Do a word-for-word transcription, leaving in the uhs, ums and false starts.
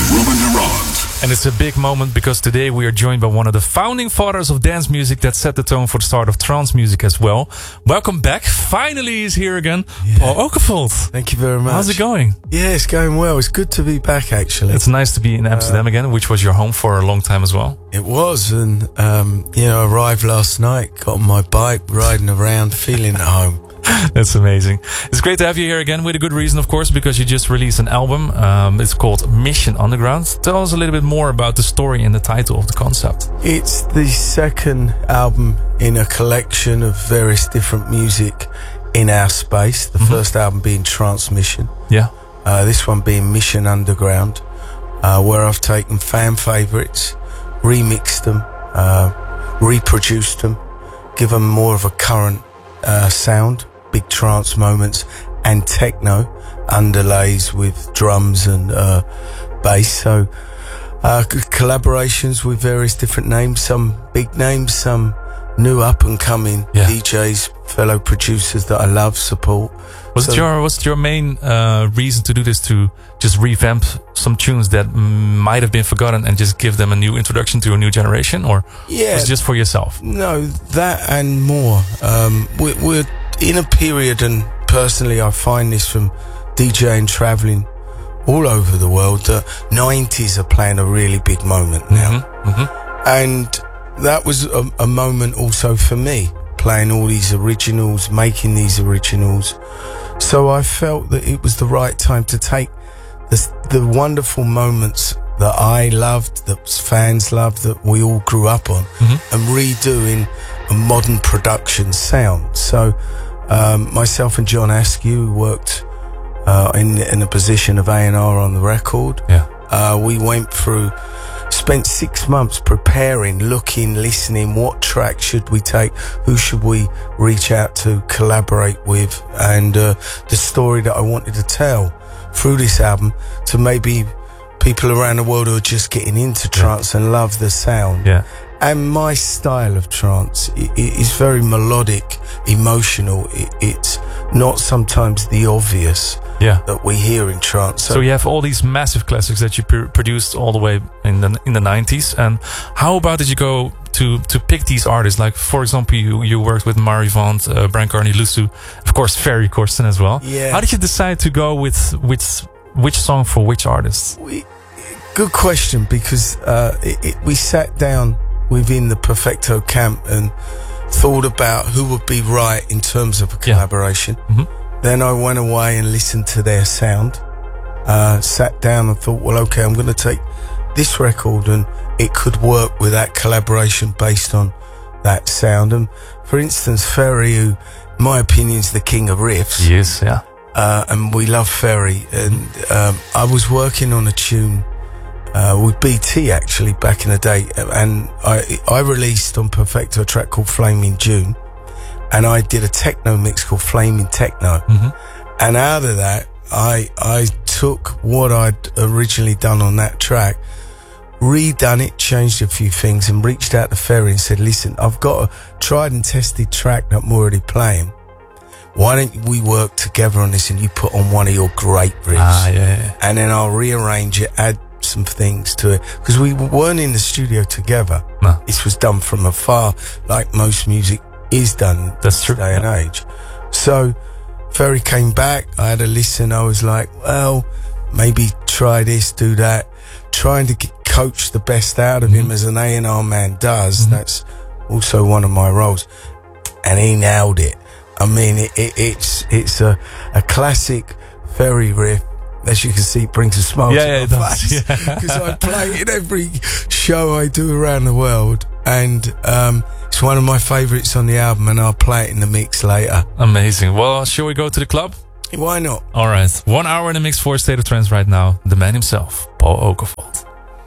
Ruben de Ronde. And it's a big moment because today we are joined by one of the founding fathers of dance music that set the tone for the start of trance music as well. Welcome back. Finally he's here again. Yeah. Paul Oakenfold. Thank you very much. How's it going? Yeah, it's going well. It's good to be back, actually. It's nice to be in Amsterdam uh, again, which was your home for a long time as well. It was, and um, you know, I arrived last night, got on my bike, riding around, feeling at home. That's amazing. It's great to have you here again with a good reason, of course, because you just released an album. Um, it's called Mission Underground. Tell us a little bit more about the story and the title of the concept. It's the second album in a collection of various different music in our space. The mm-hmm. first album being Transmission. Yeah. Uh, this one being Mission Underground, uh, where I've taken fan favourites, remixed them, uh, reproduced them, given more of a current uh, sound. Big trance moments and techno underlays with drums and uh, bass. So uh, collaborations with various different names, some big names, some new up and coming yeah. D Js, fellow producers that I love, support. Was so, it your was it your main uh, reason to do this, to just revamp some tunes that might have been forgotten and just give them a new introduction to a new generation, or yeah, was it just for yourself? No, that and more. Um, we're, we're in a period, and personally I find this from DJing, travelling all over the world, that nineties are playing a really big moment now. Mm-hmm, mm-hmm. And that was a, a moment also for me, playing all these originals, making these originals. So I felt that it was the right time to take the, the wonderful moments that I loved, that fans loved, that we all grew up on, mm-hmm. and redo in a modern production sound. So Um, myself and John Askew worked uh, in in a position of A and R on the record. Yeah. Uh, we went through, spent six months preparing, looking, listening. What track should we take? Who should we reach out to, collaborate with? And uh, the story that I wanted to tell through this album to maybe people around the world who are just getting into trance yeah. and love the sound. Yeah. And my style of trance it, it is very melodic, emotional. It, it's not sometimes the obvious yeah. that we hear in trance. So, so you have all these massive classics that you pr produced all the way in the in the nineties. And how about did you go to to pick these artists? Like, for example, you you worked with Mari Vaughn, uh, Brian Carney, Lusu, of course, Ferry Corsten as well. Yeah. How did you decide to go with which which song for which artist? We, good question, because uh, it, it, we sat down within the Perfecto camp and thought about who would be right in terms of a collaboration. Yeah. Mm-hmm. Then I went away and listened to their sound, uh, sat down and thought, well, okay, I'm going to take this record and it could work with that collaboration based on that sound. And for instance, Ferry, who, in my opinion, is the king of riffs. Yes, yeah. Uh, and we love Ferry. And um, I was working on a tune Uh, with B T actually back in the day, and I I released on Perfecto a track called Flaming June, and I did a techno mix called Flaming Techno. Mm-hmm. And out of that I I took what I'd originally done on that track, redone it, changed a few things, and reached out to Ferry and said, listen, I've got a tried and tested track that I'm already playing. Why don't we work together on this and you put on one of your great riffs? Ah, yeah, yeah. And then I'll rearrange it, add some things to it, because we weren't in the studio together. No. This was done from afar, like most music is done. That's true. Day yeah. and age. So Ferry came back. I had a listen. I was like, well, maybe try this, do that. Trying to get, coach the best out of mm-hmm. him as an A and R man does. Mm-hmm. That's also one of my roles, and he nailed it. I mean, it, it, it's it's a a classic Ferry riff. As you can see, it brings a smile yeah, to yeah, my face, because yeah. I play it in every show I do around the world, and um, it's one of my favourites on the album, and I'll play it in the mix later. Amazing. Well, shall we go to the club? Why not? All right. One hour in the mix for State of Trance right now. The man himself, Paul Oakenfold.